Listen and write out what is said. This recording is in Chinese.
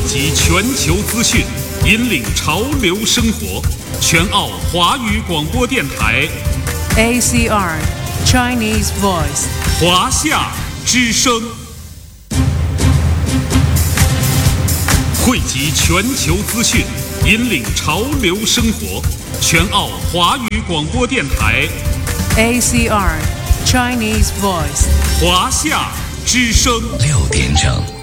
集全球资讯，引领潮流生活。全澳华语广播电台 ACR Chinese Voice 华夏之声，汇集全球资讯，引领潮流生活。全澳华语广播电台 ACR Chinese Voice 华夏之声 6点整。